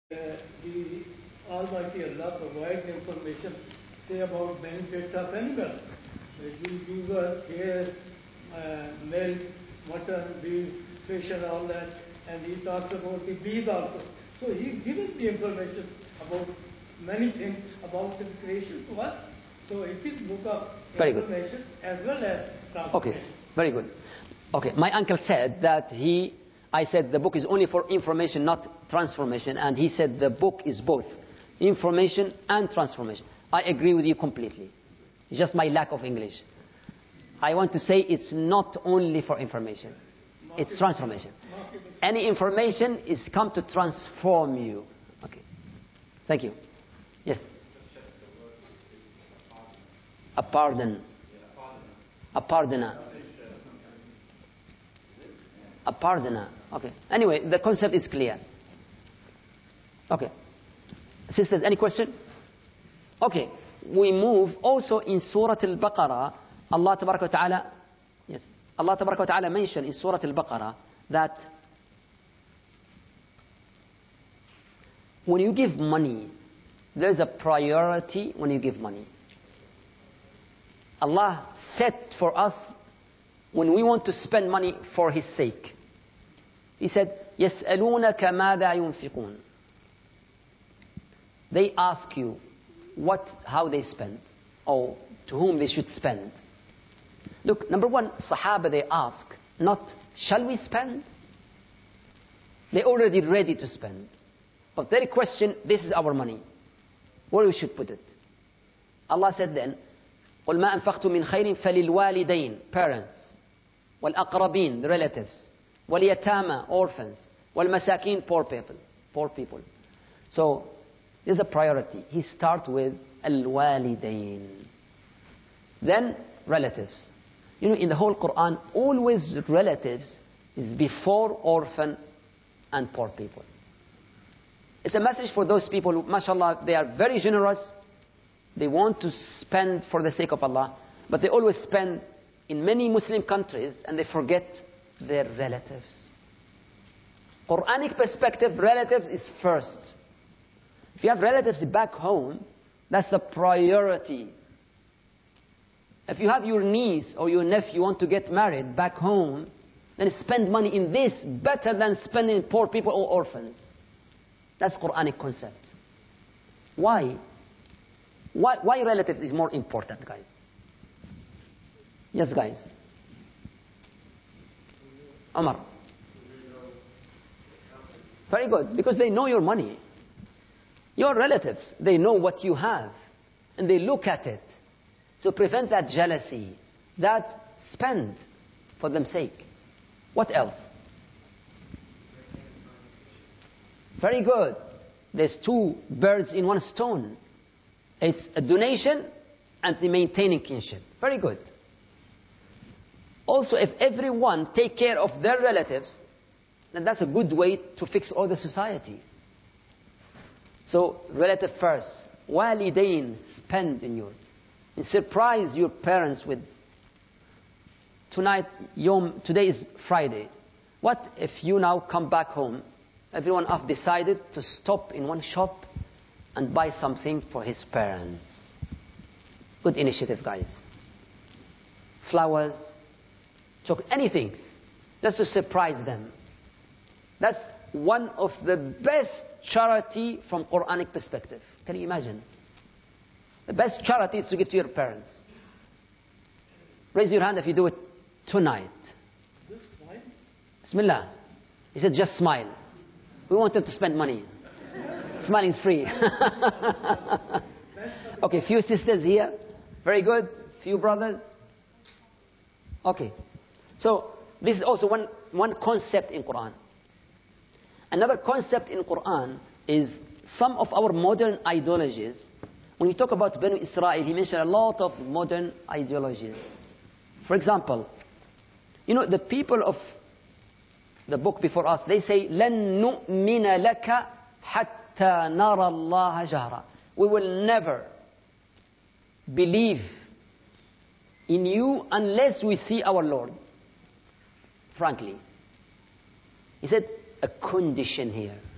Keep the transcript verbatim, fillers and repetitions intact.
Uh, the Almighty Allah provides information, say about benefits of animals. We use hair, uh, milk, mutton, beef, fish and all that. And he talks about the bees also. So he's given the information about many things about the creation to us. So it is book of Very information good. as well as transformation. Okay, very good. Okay, my uncle said that he, I said the book is only for information, not transformation, and he said the book is both information and transformation. I agree with you completely. It's just my lack of English. I want to say it's not only for information, it's transformation. Any information is come to transform you. Okay, thank you. Yes. A pardon. A pardoner. A pardoner. Okay. Anyway, the concept is clear. Okay. Sisters, any question? Okay. We move also in Surah Al-Baqarah. Allah Tabaraka wa Ta'ala, yes. Allah Tabaraka wa Ta'ala mentioned in Surah Al-Baqarah that when you give money, there's a priority when you give money. Allah set for us when we want to spend money for His sake. He said, يَسْأَلُونَكَ مَاذَا يُنْفِقُونَ. They ask you what, how they spend, or to whom they should spend. Look, number one, Sahaba, they ask, not, shall we spend? They're already ready to spend. But their question, this is our money. Where we should put it? Allah said then, قُلْ مَا أَنفَقْتُ مِنْ خَيْرٍ فَلِلْوَالِدَيْنِ, parents, وَالْأَقْرَبِينَ, the relatives, وَالْيَتَامَى, orphans, وَالْمَسَاكِينَ, poor people, poor people. So, this is a priority. He starts with al-walidain. Then, relatives. You know, in the whole Quran, always relatives is before orphan and poor people. It's a message for those people who, mashallah, they are very generous. They want to spend for the sake of Allah, but they always spend in many Muslim countries and they forget their relatives. Quranic perspective, relatives is first. If you have relatives back home, that's the priority. If you have your niece or your nephew want to get married back home, then spend money in this better than spending in poor people or orphans. That's Quranic concept. Why? Why, why relatives is more important, guys? Yes, guys. Omar. Very good, because they know your money. Your relatives, they know what you have, and they look at it. So prevent that jealousy, that spend for them sake. What else? Very good. There's two birds in one stone. It's a donation and the maintaining kinship. Very good. Also, if everyone take care of their relatives, then that's a good way to fix all the society. So, relative first. Walidain, spend in your. And surprise your parents with, tonight, Yom, today is Friday. What if you now come back home, everyone have decided to stop in one shop and buy something for his parents? Good initiative, guys. Flowers, chocolate, anything, just to surprise them. That's one of the best charity from Quranic perspective. Can you imagine? The best charity is to give to your parents. Raise your hand if you do it tonight. Just smile. Bismillah. He said, just smile. We want them to spend money. Smiling is free. Okay, few sisters here. Very good. Few brothers. Okay. So, this is also one, one concept in Quran. Another concept in Quran is some of our modern ideologies. When we talk about Banu Israel, he mentioned a lot of modern ideologies. For example, you know, the people of the book before us, they say, لَن نُؤْمِنَ لَكَ حَتَّى نَرَى اللَّهَ جَهْرًا. We will never believe in you unless we see our Lord. Frankly. He said, a condition here.